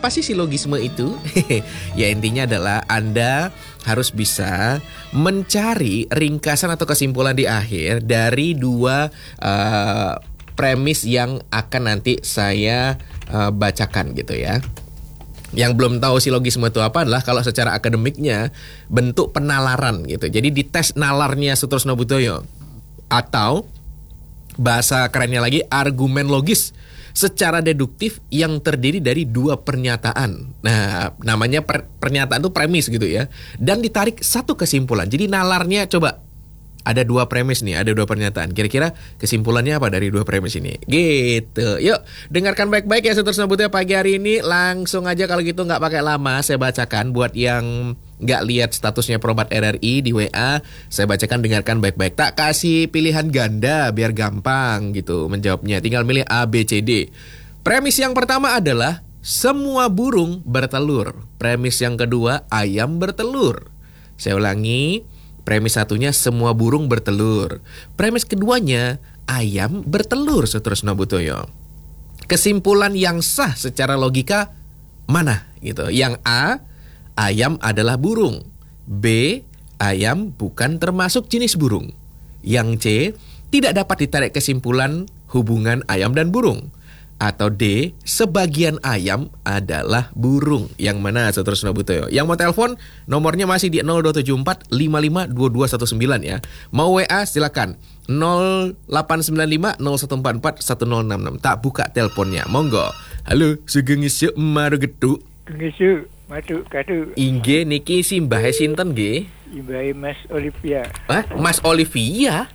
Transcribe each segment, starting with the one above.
Apa sih silogisme itu? Ya intinya adalah Anda harus bisa mencari ringkasan atau kesimpulan di akhir dari dua premis yang akan nanti saya bacakan gitu ya. Yang belum tahu silogisme itu apa adalah kalau secara akademiknya bentuk penalaran gitu. Jadi dites nalarnya Sutrisno Budoyo atau bahasa kerennya lagi argumen logis secara deduktif yang terdiri dari dua pernyataan. Nah, namanya pernyataan itu premis gitu ya. Dan ditarik satu kesimpulan. Jadi nalarnya coba ada dua premis nih, ada dua pernyataan. Kira-kira kesimpulannya apa dari dua premis ini? Gitu. Yuk, dengarkan baik-baik ya Sutrisno Budoyo pagi hari ini. Langsung aja kalau gitu nggak pakai lama, saya bacakan buat yang nggak lihat statusnya Probat RRI di WA. Saya bacakan, dengarkan baik-baik. Tak kasih pilihan ganda biar gampang gitu menjawabnya. Tinggal milih A, B, C, D. Premis yang pertama adalah semua burung bertelur. Premis yang kedua, ayam bertelur. Saya ulangi. Premis satunya semua burung bertelur. Premis keduanya ayam bertelur Sutrisno Budoyo. Kesimpulan yang sah secara logika mana gitu? Yang A, ayam adalah burung. B, ayam bukan termasuk jenis burung. Yang C, tidak dapat ditarik kesimpulan hubungan ayam dan burung. Atau D, sebagian ayam adalah burung. Yang mana Sutrisno Budoyo? Yang mau telepon nomornya masih di 0274 552219 ya. Mau WA silakan 0895 0144 1066. Tak buka teleponnya. Monggo. Halo, sugeng isuk maru geduk. Ngisuk, maduk kaduk. Inggih niki simbahe sinten nggih? Simbahe Mas Olivia. Hah? Mas Olivia?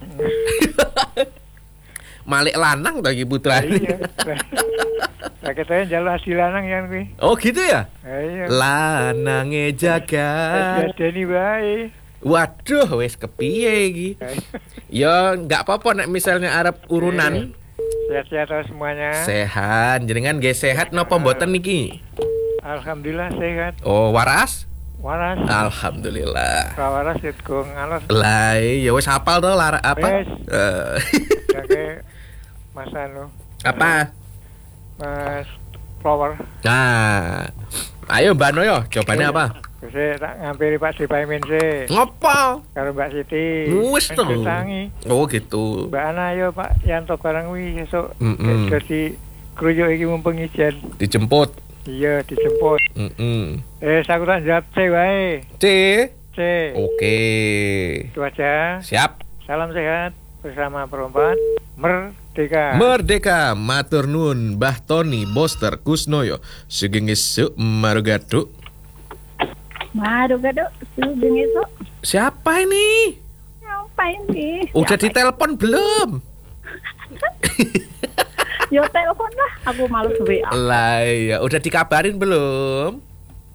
Malik lanang bagi putra. Iya. Lah katanya jalan hasil lanang yang kuwi. Oh gitu ya? Iya. Lanange jagat. Deni wae. Waduh, wes kepiye iki? Ya nggak apa-apa nek misalnya arep urunan. Sehat-sehat terus semuanya. Sehat, jenengan nggih sehat napa mboten niki? Alhamdulillah sehat. Oh, waras? Waras. Alhamdulillah. Waras itu ngalos. Lah, ya wis hafal to lara apa? Wes. Kake Mas anu. Apa? Mas Flower. Nah. Ayo Mbak Noyo, jawabannya apa? Saya tak ngampiri Pak Dipaimin sih. Ngopo? Karo Mbak Siti. Wis to. Oh gitu. Mbak Ana yo Pak Yanto barang wi esuk. Mm-mm. Jadi kruyuk iki mumpung ijen. Dijemput. Iya, dijemput. Aku tak jawab C wae. C. C. Oke. Itu aja. Siap. Salam sehat bersama perempuan Merdeka. Merdeka, matur nuwun Mbah Tony Boster Kusnoyo. Sugeng esuk marugaduk. Marugaduk, sugeng esuk. Siapa ini? Apa ini? Udah ditelepon belum? Yo telepon lah, aku males WA. Lah ya, udah dikabarin belum?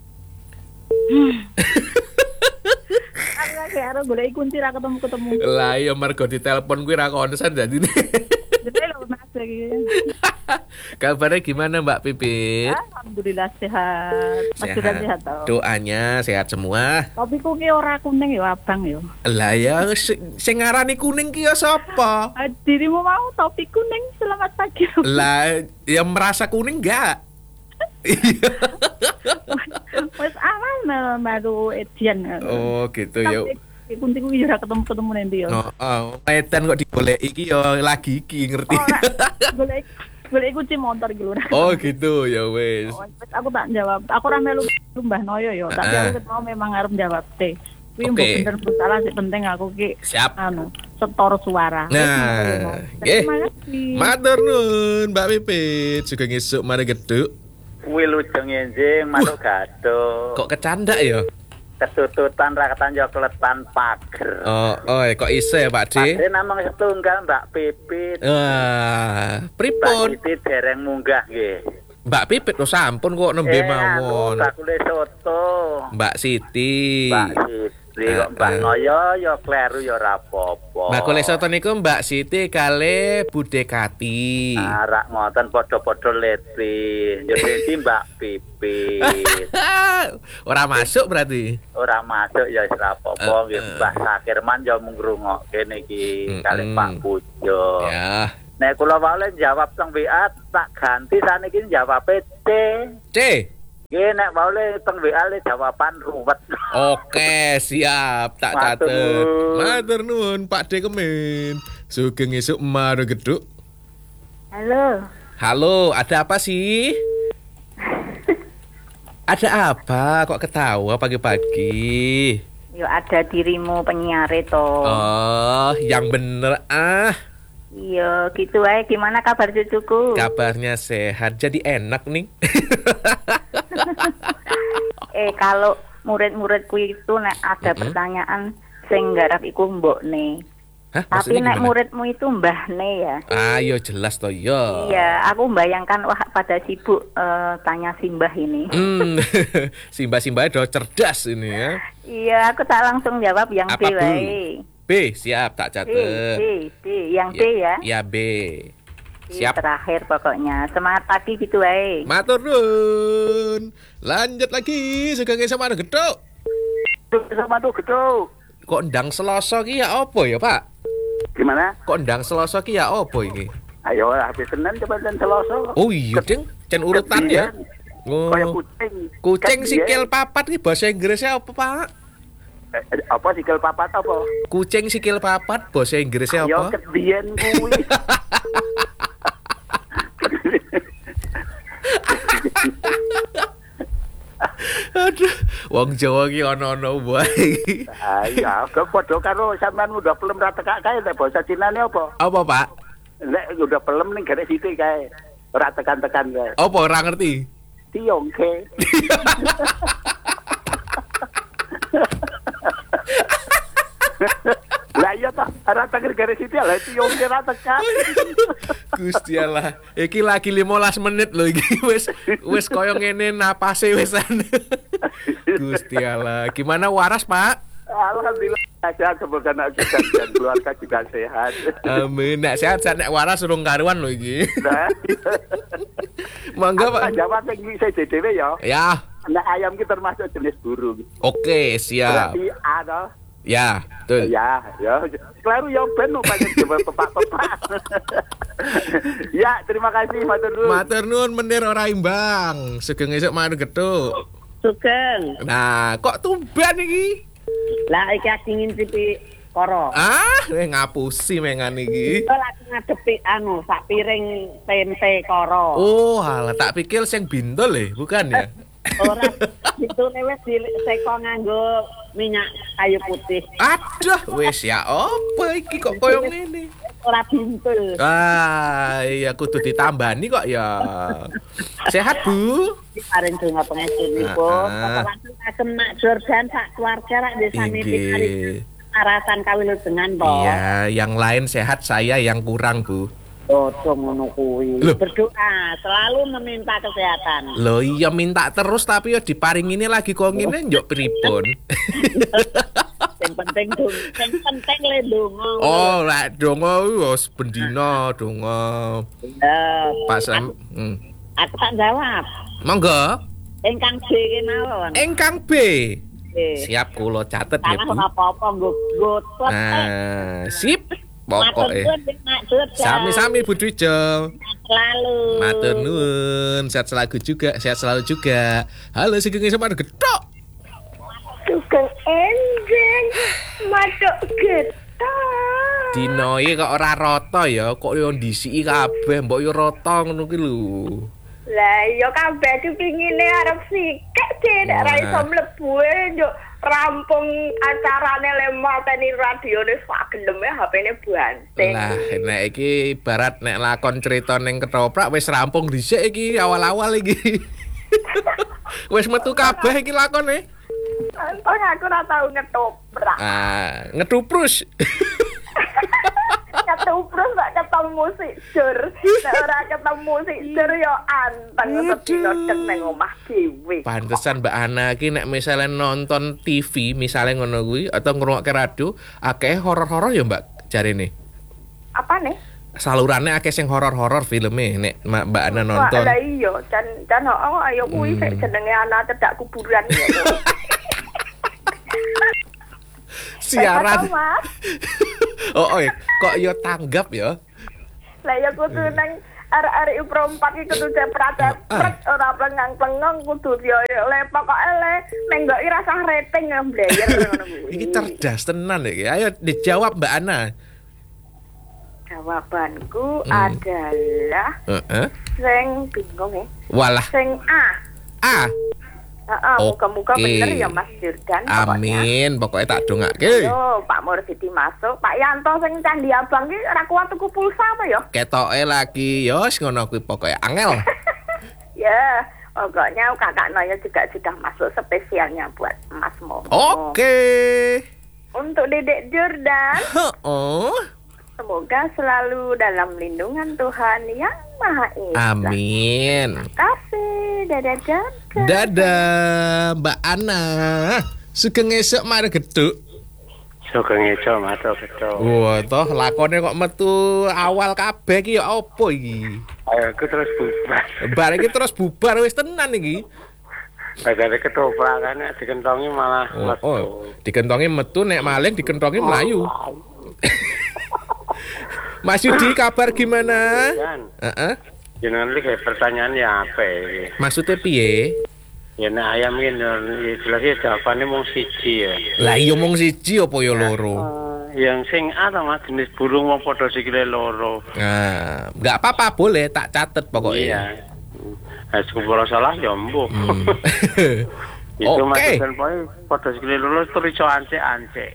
Aku karo golek kunci ra ketemu-ketemu. Lah ya mergo ditelepon kuwi ra konsen dadi. Jadi lho Mas iki. Kabarnya gimana Mbak Pipit? Alhamdulillah sehat. Mas sudah sehat toh. Doanya sehat semua. Topiku ki ora kuning yo abang yo. Lah ya sing ngarani kuning ki ya sapa? Dirimu mau topik kuning, selamat pagi. Lah ya merasa kuning enggak? Wes aman baru Edian. Oh gitu ya. Kuntiku ki ora ketemu nanti yo. Oh, Medan kok digoleki iki ya lagi iki ngerti. Golek kunci motor iki lho. Oh gitu ya wis. Aku tak jawab. Aku ora melu Mbah Noyo yo, tapi aku mau memang arep jawab T. Kuwi mbok bener salah sing penting aku ki setor suara. Nah, nggih. Matur nuwun Mbak Pipit, sugeng esuk mari geduk. Kuwi lujeng enjing manuk gaduh. Kok kecandak ya? Ketututan ra ketanjokletan pager. Oh, kok iso ya Pak D? Pakde namung setunggal Mbak Pipit. Pripun? Mbak Pipit dereng munggah nggih. Mbak Pipit lho sampun kok nembe mawon. Bakule soto. Mbak Siti. Mbak Siti kok Mbak Noyo ya kleru ya ora apa-apa. Bakule soto niku Mbak Siti kale Bude Kati. Rak ngoten padha-padha letri. Jadi Mbak Pipit. Ora masuk berarti. Ora masuk ya wis ora apa-apa nggih. Mbah Sakirman ya mung ngrungokke niki kalih Pak Pujo. Ya. Nek kula wae jawab teng WA tak ganti saniki jawab C. C. Ki nek boleh teng WA le jawaban ruwet. Oke, siap. Tak catet. Matur nuwun Pak D Kemin. Sugeng esuk Maro Geduk. Halo. Halo, ada apa sih? Ada apa? Kok ketawa pagi-pagi? Yo ada dirimu penyiar itu. Oh, yang bener ah. Iya, gitu aja. Gimana kabar cucuku? Kabarnya sehat, jadi enak nih. Kalau murid-muridku itu nek ada pertanyaan sing garap iku mbokne. Hah, tapi nek gimana? muridmu itu mbahne ya. Ayo jelas toh yo. Iya, aku membayangkan wah pada sibuk tanya simbah ini. Simba-simba udah cerdas ini ya. Iya, aku tak langsung jawab yang Apa, B Bu? wae. B, siap tak catet. Yang B ya. Ya B. B Siap. terakhir pokoknya. Semangat pagi gitu wae. Matur nuwun. Lanjut lagi, Sugeng esuk Maro Geduk. Sama tuh gedung. Kok ndang Selasa ki ya apa ya, Pak? Gimana? Kok ndang Selasa ki ya apa iki? Ayo habis Senin coba dan Selasa. Oh iya, Ding. Cen urutan ya. Oh. Kayak kucing. Kucing Kebiyen. sikil papat ki bahasa Inggrisnya apa, Pak? Apa sikil papat apa? Kucing sikil papat bahasa Inggrisnya Ayo apa? kedien kuwi. Aduh, wong Jawa ki ono-ono wae. Ya, padha karo sampean udah pelem ra tekak kae nek basa Cinane apa? Apa, Pak? Nek udah pelem ning garek sithik kae. Ora tekan-tekan kae. Apa ora ngerti? Tiongke. Lah iya ta, ora tekan garek sithik lah tiongke ra tekan. Gusti Allah, iki lagi 15 menit loh iki wis koyo ngene napase wisan. Gusti Allah, gimana waras, Pak? Alhamdulillah sehat, semoga anak kita dan keluarga juga sehat. Amin. Nek sehat nek waras urung karuan loh iki. Nah, Mangga, Pak. jawab sing bisa dhewe ya. Ya. Nek ayam ki termasuk jenis burung. Oke, siap. Berarti ada. Ya, betul. Ya. Kleru ya ben banyak jawab pepak-pepak. Ya, terima kasih matur nuwun. Matur nuwun menir ora imbang. Sugeng esuk Maro Geduk. Sugeng. Nah, kok tumban iki? Lah iki dingin tipi koro. Ngapusi mengan iki. Kita lagi ngadepi sak piring tempe koro. Oh, alah tak pikir sing bintol bukan ya? Ora itu wis diseko nganggo minyak kayu putih. Aduh, wis ya apa iki kok koyo ngene? Ora bintul. Iya kudu ditambani kok ya. Sehat, Bu? Paring donga pangestunipun. Langsung kagem Mak Jordan sak keluarga rak desane pikari arasan kawilujengan to. Iya, yang lain sehat, saya yang kurang, Bu. Ojo ngono kuwi. Loh. Berdoa, selalu meminta kesehatan. Loh iya minta terus tapi ya diparing ini lagi kok ngene njok pripun. Yang penting le donga. Oh, lek donga wis bendina donga. Pak Sam. Aku tak jawab. Monggo. Engkang B ki mawon. Engkang B. Siap kula catet ya, Bu. Salah apa-apa nggo. Sip. Pokoke. Sami-sami Bu Dwijo. Selalu. Matur nuwun, sehat selalu juga. Halo Sugeng esuk Maro Geduk. Sugeng enjing Maro Geduk. Dino iki kok ora rata ya, kok yo ndisiki kabeh, mbok yo rata ngono ki lho. Lah yo kabeh kepingine arep sikek nek ra iso mlebu yo rampung acarane lemah teni radione sak geleme HP-ne banting. Lah nek iki ibarat nek lakon crita ning ketoprak wis rampung dhisik iki awal-awal iki. Wis metu kabeh iki lakone. Untung aku ora tau ngetoprak. Ngetuprus. Ketupras gak ketemu si Jur. Nek ora ketemu si Jur yo anteng sedina dek nang omah dhewe. Pantesan Mbak Ana iki nek misalnya nonton TV misalnya ngono kuwi atau ngrungokke radio akeh horor-horor ya Mbak jarene. Apa nih? Salurannya akeh sing horor-horor filme nek Mbak Ana nonton. Lah iya, dan ayo kuwi sik jenenge ana cedak kuburan ya. Siaran. Oh, kok yo tanggap ya? Lah ya kudu nang RRI Pro 4 iki kudu cepret ora plengang-plengong kudu yo le pokoke le menggoki rasa rating mbleyer ngono kuwi. Iki cerdas tenan iki. Ayo dijawab Mbak Ana. Jawabanku adalah sing bingung ya. Walah. Sing A. A. Muka-muka bener ya Mas Jordan. Amin, pokoknya tak dongake. Yo, Pak Mursyidi masuk, Pak Yanto sing Candi Abang ki ora kuat tuku pulsa apa ya? Ketoke lagi, yo ngono kuwi pokoknya angel. Ya, pokoknya Kakak Noyo juga sudah masuk spesialnya buat Mas Momo. Oke. Untuk Dedek Jordan. Semoga selalu dalam lindungan Tuhan Yang Maha Esa. Amin. Terima kasih. Dadah. Dadah Mbak Ana. Sugeng esuk mari geduk. Sugeng esuk matur geduk. Wah, toh lakone kok metu awal kabeh iki ya apa iki? Ayo aku terus bubar. Bar iki terus bubar wis tenan iki. Bagare ketoprakane dikentongi malah metu. Dikentongi metu nek maling dikentongi melayu. Mas Yudi kabar gimana? Jenengan iki pertanyaan ya apa iki? Maksudnya piye? Ya nek ayam iki jelas jawabane mung siji ya. Lah iya mung siji apa ya loro? Yang sing A ta Mas jenis burung mau padha sikile loro. Nah, enggak apa-apa boleh tak catet pokoknya. Iya. Kalau salah ya mbuh. Itu maksudnya pokoke padha sikile loro terus iso ancek-ancek.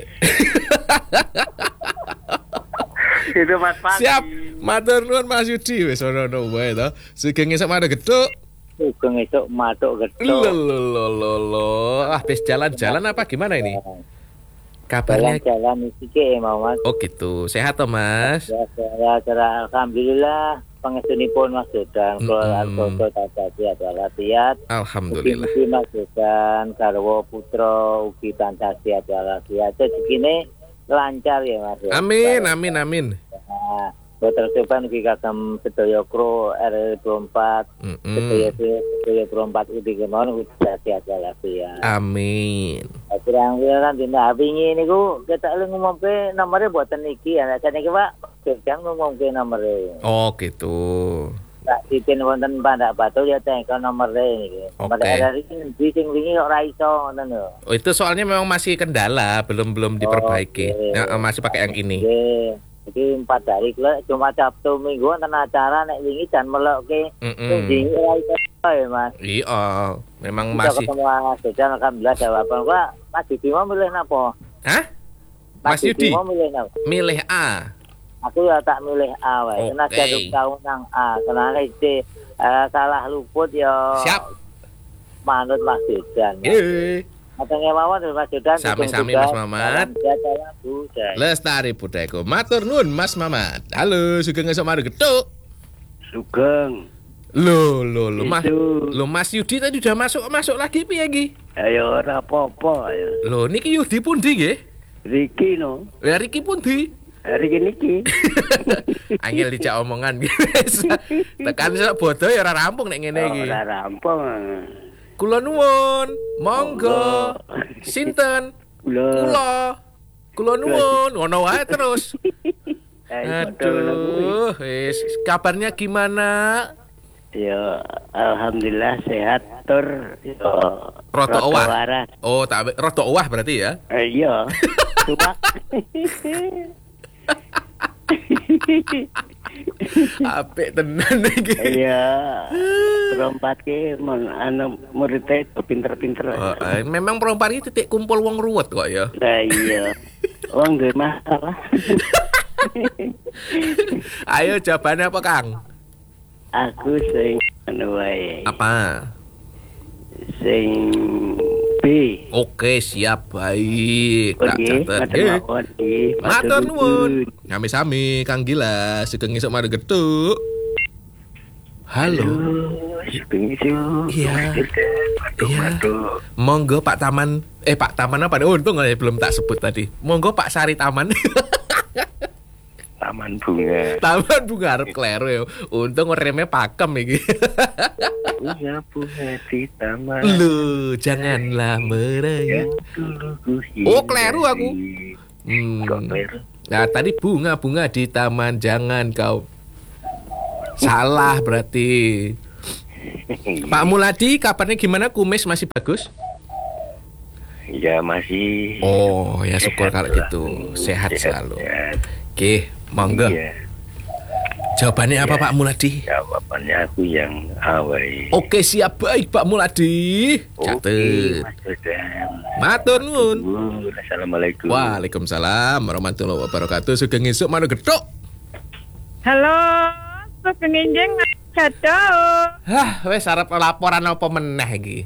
Itu Mas Pati. Siap. Matur nuwun Mas Yudi wis ono wae to. Sugeng esuk mari geduk. Sugeng esuk matuk geduk. Lho. Habis jalan-jalan apa gimana ini? Kabarnya jalan iki mau Mas. Oh gitu. Sehat toh Mas? Ya, alhamdulillah pangestunipun Mas Jordan kula artoso tadi adalah tiat. Alhamdulillah. Ugi Mas Jordan garwa putra ugi tansah sehat walafiat. Rezekine lancar ya Mas. Amin. Nah, tercoba ugi kagem sedaya kru R24. Sedaya Pro 4 ugi kemawon ugi sehat walafiat. Amin. Pirang-pirang dina wingi niku ketok ngumumke nomere mboten iki ya. Saniki Pak Jordan ngumumke nomere. Oh gitu. Tak ditin wonten Pandak Batu ya tengko nomere niki. Nomere RRI sing wingi kok ora iso ngoten lho. Oh itu soalnya memang masih kendala, belum diperbaiki. Masih pakai yang ini. Iki 4 hari kula Jumat Sabtu Minggu wonten acara nek wingi jan melokke sing ora iso ya Mas. Iya, memang masih. Ketemu Mas Jordan alhamdulillah jawaban Pak. Mas Yudi mau milih napa? Hah? Mas Yudi mau milih napa? Milih A. Aku ya tak milih A wae. Karena jaduk tahun nang A. Karena iki salah luput ya. Siap. Manut Mas Jordan. Matenge mawon Mas Jordan. Sami-sami Mas Mamat. Lestari budayaku. Matur nuwun Mas Mamat. Halo, sugeng esuk mari geduk. Sugeng. Mas Yudi tadi udah masuk lagi piye iki? Ayo ora apa-apa ya. Lho niki Yudi pundi nggih? Riki no. Lah Riki pundi? Riki niki. Angel dijak omongan guys. Tekan sak bodo ya ora rampung nek ngene iki. Ora rampung. Kula nuwun, monggo. Sinten? Kula nuwun, ngono wae terus. Aduh, wis kabarnya gimana? Ya, alhamdulillah sehat tur. Roto owah. Oh, tak roto owah berarti ya? Iya. Coba. Apik tenan iki. Iya. Perompat ki murid-murid pinter-pinter. Memang perompat iki titik kumpul wong ruwet kok ya. Lah iya. Wong duwe masalah. Ayo jawabannya apa, Kang? Aku sing anu wae. Apa? Sing B. Oke, siap, baik. Tak catet. Matur nuwun. Sami-sami Kang Gila, sugeng esuk mari geduk. Halo. Iya. Monggo Pak Taman. Pak Taman apa? Untung belum tak sebut tadi. Monggo Pak Sari Taman. Taman bunga. Taman bunga arep kleru ya. Untung remnya pakem iki. Bunga bunga di taman. Lu janganlah merayu. Oh, kleru aku. Kok kleru? Nah, tadi bunga-bunga di taman jangan kau. Salah berarti. Pak Muladi, kabarnya gimana? Kumis masih bagus? Ya masih. Oh, ya syukur kalau gitu. Sehat selalu. Oke, monggo. Iya. Jawabannya apa Pak Muladi? Jawabannya aku yang awai. Oke, siap, baik Pak Muladi. Catet. Mas Jordan. Matur nuwun. Assalamualaikum. Waalaikumsalam warahmatullahi wabarakatuh. Sugeng esuk manu gethuk. Halo, sugeng enjing gaduh. Hah, wis arep laporan apa meneh iki?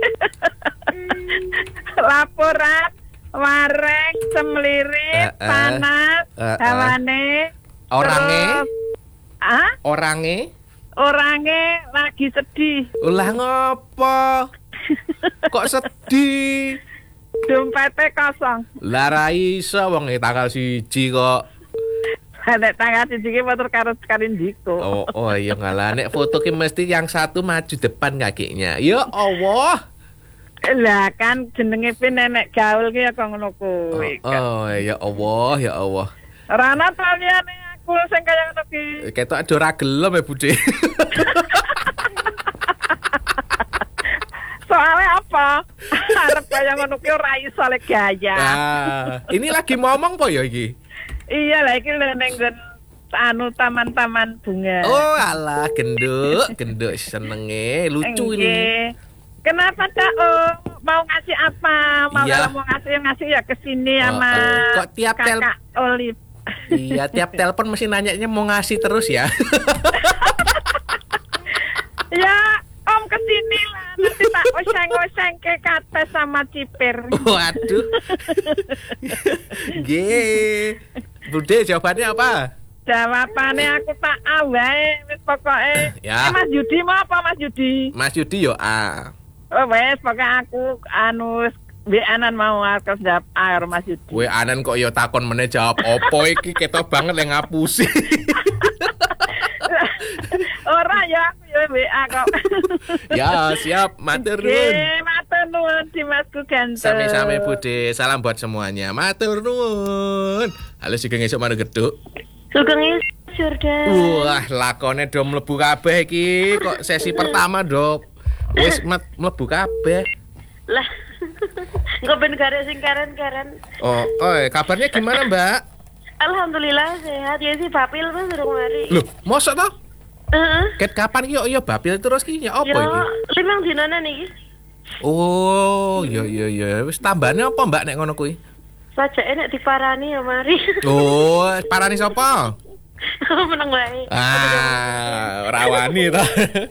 Laporan warek semlirit panas hawane Orange? Orange lagi sedih. Ulah ngopo? Kok sedih? Dompetnya kosong. Lah ra iso wong tanggal 1 kok. Nek tanggal 1 ki motor karo Karindiko. Oh iya ngalah nek foto ki mesti yang satu maju depan kakinya. Ya Allah. Lah kan jenenge pi nenek gaul ki ya kok ngono kuwi. Oh ya Allah, ya Allah. Rana taliyane aku sing kaya ngono ki. Ketok ado ra gelem ya Bude. Soalnya apa? Arep kaya ngono ki ora iso le gaya. Ini lagi ngomong po ya iki? Iya lah iki ning taman-taman bunga. Oh alah genduk senenge lucu ini. Kenapa Cak? Mau ngasih apa? Kalau mau ngasih ya ke sini sama kok tiap Kakak Olive. Iya, tiap telepon mesti nanyanya mau ngasih terus ya. Ya, Om ke sini lah. Nanti tak oseng-oseng ke kate sama cipir. Waduh. Bude jawabannya apa? Jawabannya aku tak awae wis pokoke. Ya. Mas Yudi mau apa Mas Yudi? Mas Yudi yo A. Oh wes pokoke aku anan mau aku jawab A Mas Yudi. Kowe anan kok yo takon meneh jawab opo iki ketok banget lek ngapusi. Ora ya aku yo WA kok. Ya, siap. Matur nuwun. Matur nuwun Dimasku ganteng. Sami-sami Bude. Salam buat semuanya. Matur nuwun. Halo Sugeng esuk manu geduk. Sugeng esuk Jordan. Wah, lakone do mlebu kabeh iki. Kok sesi pertama, Dok? Wis mlebu kabeh. Lah. Engko ben gare sing karen-karen. Oh, kabarnya gimana, Mbak? Alhamdulillah sehat. Ya si Bapil Mas durung mari. Loh, mosok to? Heeh. Ket kapan ki yo Bapil terus ki ya apa iki? 5 dinanan iki. Oh, ya. Wis tambane apa, Mbak nek ngono kuwi? Sajake nek diparani ya mari. Oh, parani sapa? Meneng wae. Rawani ta.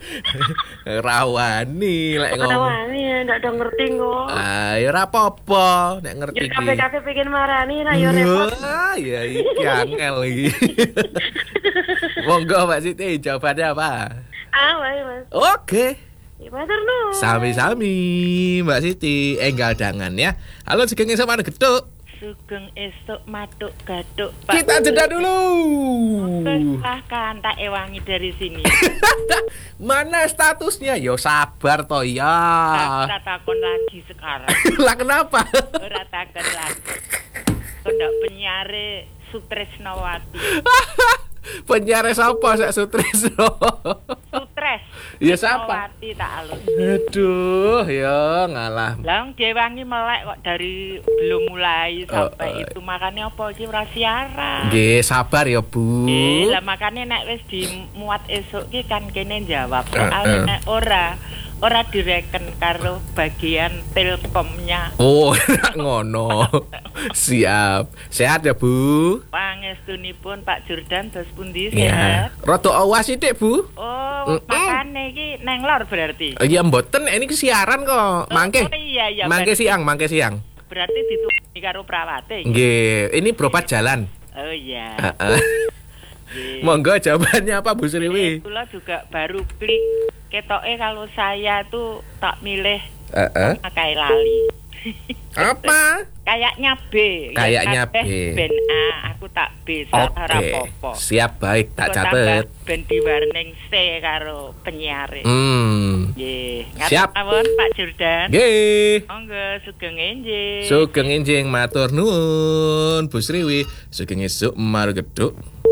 Rawani lek ngomong. Rawani ya ndak do ngerti kok. Ya ora apa-apa nek ngerti iki. iki. Kabeh-kabeh pengen marani ra yo repot. Ya iki angel iki. Monggo Mbak Siti, jawabannya apa? Wae Mas. Oke. Matur nuwun. Sami-sami Mbak Siti, enggal dangan ya. Halo Sugeng esuk mana geduk? Sugeng esuk matuk gaduk. Kita jeda dulu. Silahkan tak ewangi dari sini. Mana statusnya? Yo sabar toh ya. Tak takon lagi sekarang. Lah kenapa? Ora takon lagi. Kok ndak penyare Sutresnawati. Penyiar sapa sak Sutresno? Sutres. Ya siapa? Wati tak alus. Aduh, ya ngalah. Lah dewangi melek kok dari belum mulai sampai itu makane apa iki ora siaran. Nggih, sabar ya, Bu. Nggih, lah makane nek wis dimuat esuk ki kan kene jawab. Soale nek ora direken karo bagian Telkomnya. Oh, ngono. Siap. Sehat ya, Bu? Pangestunipun Pak Jordan dos pundi sehat? Rada awas sithik, Bu. Oh, makane iki neng lor berarti. Iya mboten, ini siaran kok. Mangke. Oh iya. Mangke siang. Berarti ditunggu karo prawate. Nggih, ini berobat jalan. Oh iya. Monggo jawabannya apa Bu Sriwi? Kula juga baru klik ketoke kalau saya tuh tak milih pakai lali. Apa? Kayaknya B. Kayaknya B. Ben A, aku tak B. Ora apa-apa. Siap, baik, tak catet. Ben diwarning C karo penyiar. Nggih. Siap. Ngatur Pak Jordan. Nggih. Monggo sugeng enjing. Sugeng enjing matur nuwun Bu Sriwi. Sugeng esuk mar geduk.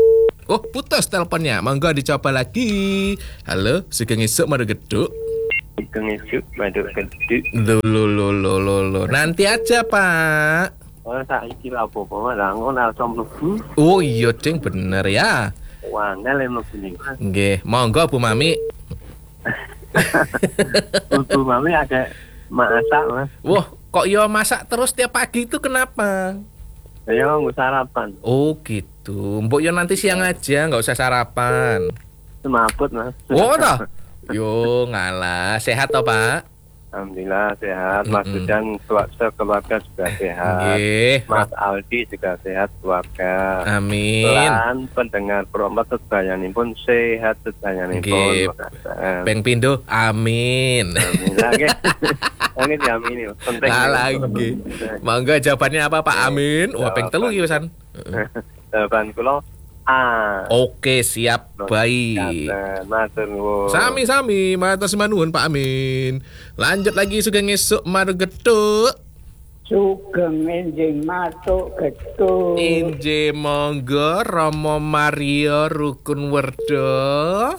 Oh, putus teleponnya. Monggo dicoba lagi. Halo, Sugeng Esuk Madu Geduk. Sugeng Esuk Madu Geduk. Lo. Nanti aja, Pak. Oh, saiki lha apa-apa langon langsung mlebu. Oh iya, Ding, bener ya. Wangel mlebu niku. Nggih, monggo Bu Mami. Bu Mami agak masak, Mas. Wah, kok yo masak terus tiap pagi itu kenapa? Ya nggak sarapan. Oh gitu. Mbok yo nanti siang aja, nggak usah sarapan. Semaput, Mas. Oh toh. Yo ngalah, sehat toh Pak? Alhamdulillah sehat. Mas Sudan keluarga juga sehat. Nggih. Mas Aldi juga sehat keluarga. Amin. Lan pendengar Prompat sedayanipun sehat sedayanipun. Peng pindo. Amin. Amin lagi. Lagi diamini. Penting. Lagi. Monggo jawabannya apa Pak Amin? Wah peng telu iki pisan. Jawaban kula A. Oke, siap. Baik. Matur nuwun. Sami-sami, matur nuwun Pak Amin. Lanjut lagi Sugeng Esuk Madu Geduk. Sugeng enjing Madu Geduk. Inje monggo Romo Mario Rukun Werdo.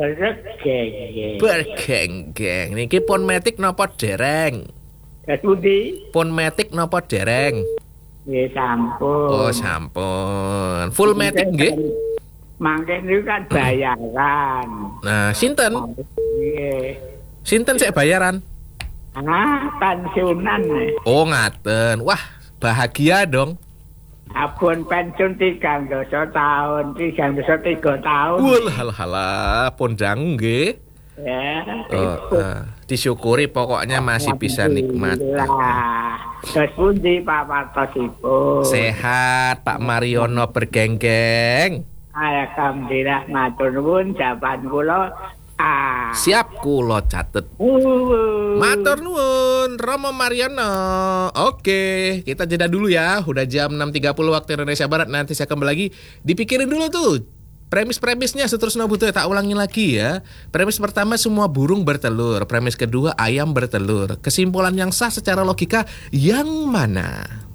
Bergenggeng. Niki pon metik napa dereng? Ketundi. Pon metik napa dereng? Nggih sampun. Oh, sampun. Full matic nggih? Mangke niku kan bayaran. Nah, sinten? Nggih. Sinten sik bayaran? Pensiunan. Oh, ngaten. Wah, bahagia dong. Abon pensiun 3 tahun, 3 tahun. Walah, pondang nggih. Ya. Disyukuri pokoknya masih bisa nikmat. Terus pundi Pak Martosipun? Sehat Pak Mariono bergenggeng. Alhamdulillah matur nuwun jawaban kula A. Siap kula catet. Matur nuwun Romo Mariono. Oke, kita jeda dulu ya. Udah jam 6.30 waktu Indonesia Barat. Nanti saya kembali lagi. Dipikirin dulu tuh premis-premisnya seterusnya butuh tak ulangi lagi ya. Premis pertama semua burung bertelur. Premis kedua ayam bertelur. Kesimpulan yang sah secara logika yang mana?